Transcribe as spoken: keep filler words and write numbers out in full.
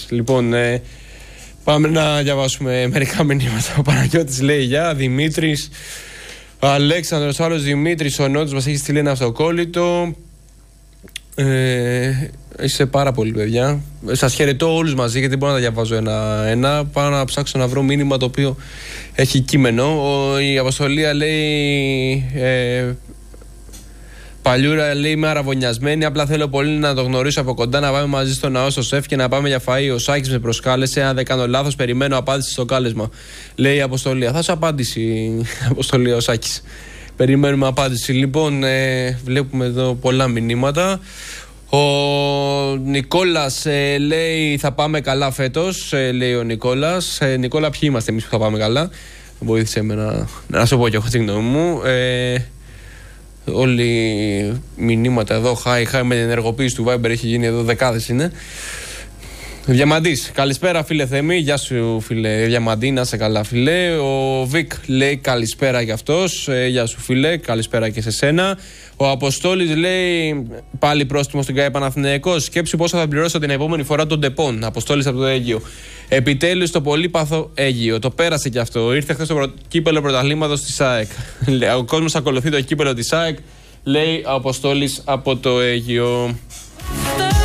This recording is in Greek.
Λοιπόν, ε, πάμε να διαβάσουμε μερικά μηνύματα. Ο Παναγιώτης λέει γεια, Δημήτρης, Αλέξανδρος, άλλος Δημήτρης, ο Νότης μας έχει στείλει ένα αυτοκόλλητο. Ε, είσαι πάρα πολύ, παιδιά. Σας χαιρετώ όλους μαζί, γιατί μπορώ να τα διαβάζω ένα-ένα. Πάω να ψάξω να βρω μήνυμα το οποίο έχει κείμενο. Ο, η Αποστολία λέει ε, Παλιούρα, λέει, είμαι αραβωνιασμένη. Απλά θέλω πολύ να το γνωρίσω από κοντά, να πάμε μαζί στο ναό, στο σεφ και να πάμε για φαΐ. Ο Σάκης με προσκάλεσε. Αν δεν κάνω λάθος, περιμένω απάντηση στο κάλεσμα. Λέει η Αποστολία. Θα σου απάντηση, Αποστολία, ο Σάκης. Περιμένουμε απάντηση. Λοιπόν, ε, βλέπουμε εδώ πολλά μηνύματα. Ο Νικόλας ε, λέει θα πάμε καλά φέτος, ε, λέει ο Νικόλας. Ε, Νικόλα, ποιοι είμαστε εμείς που θα πάμε καλά? Βοήθησε με να, να σου πω και εγώ τη γνώμη μου. Ε, όλοι οι μηνύματα εδώ, χάι, χάι με την ενεργοποίηση του Viber, έχει γίνει εδώ, δεκάδες είναι. Διαμαντής, καλησπέρα φίλε Θέμη, γεια σου φίλε Διαμαντή, να σε καλά φίλε. Ο Βικ λέει καλησπέρα για αυτός, ε, γεια σου φίλε, καλησπέρα και σε σένα. Ο Αποστόλης λέει πάλι πρόστιμο στην ΚΑΕ Παναθηναϊκός, σκέψου πόσο θα πληρώσω την επόμενη φορά των τεπών. Αποστόλης από το Αίγυο. Επιτέλους το πολύπαθο Αίγυο, το πέρασε κι αυτό, ήρθε χθες το προ... κύπελο πρωταθλήματος της ΑΕΚ. Ο κόσμος ακολουθεί το κύπελο της ΑΕΚ, λέει ο Αποστόλης από το Αίγυο.